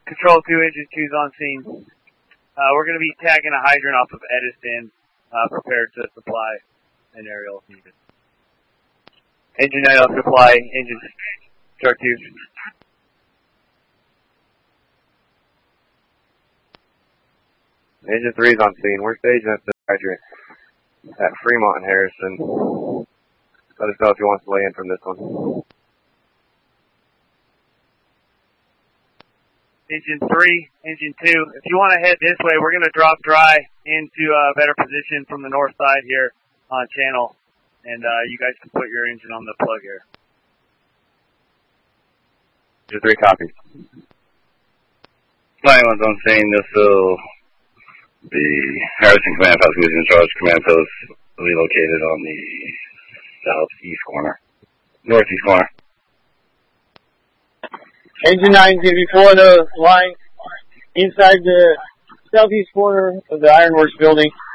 Control 2, Engine 2's on scene. We're going to be tagging a hydrant off of Edison, prepared to supply an aerial if needed. Engine 9 on supply, Engine Chart 2. Engine 3's on scene. We're staging at the hydrant at Fremont and Harrison. Let us know if you want to lay in from this one. Engine 3, Engine 2. If you want to head this way, we're going to drop dry into a better position from the north side here on channel. And you guys can put your engine on the plug here. Engine 3 copies. 91's on scene. This will be Harrison Command Post, who's in charge. Command Post will be located on the southeast corner. Northeast corner. Engine 9 is before the line inside the southeast corner of the Ironworks building.